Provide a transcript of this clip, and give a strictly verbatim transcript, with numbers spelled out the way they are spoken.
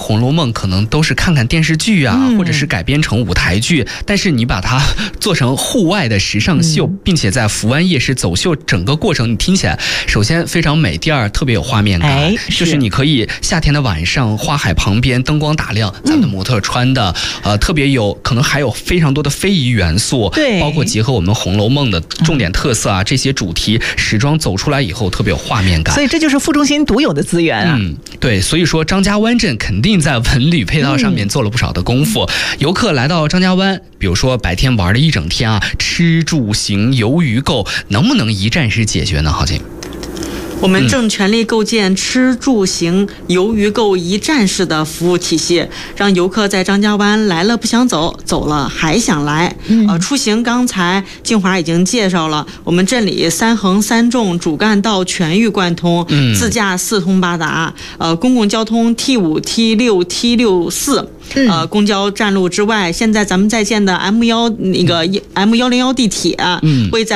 红楼梦》可能都是看看电视剧啊， 嗯、 或者是改编成舞台剧，但是你把它做成户外的时尚秀，嗯、并且在福湾夜市走秀整个过程，你听起来首先非常美，第二特别有画面感， 哎、 就是你可以夏天的晚上，花海旁边灯光打亮，咱们的模特穿的、嗯、呃特别有可能还有非常多的非遗元素， 对， 包括结合我们《红楼梦》的重点特色啊、嗯、这些主题时装走出来以后特别有画面感， 所以这就是副中心独有的资源啊。 嗯，对，所以说张家湾镇肯定在文旅配套上面做了不少的功夫。嗯、游客来到张家湾，比如说白天玩了一整天啊，吃住行游娱购，能不能一站式解决呢？郝静？ 我们正全力构建吃住行游娱购一站式的服务体系，让游客在张家湾来了不想走，走了还想来。嗯、呃，出行刚才静华已经介绍了，我们镇里三横三纵主干道全域贯通，嗯、自驾四通八达，呃，公共交通 T 五、T 六、T 六四。呃，公交站路之外，现在咱们在建的 M 一那个 M 一零一地铁，嗯，会在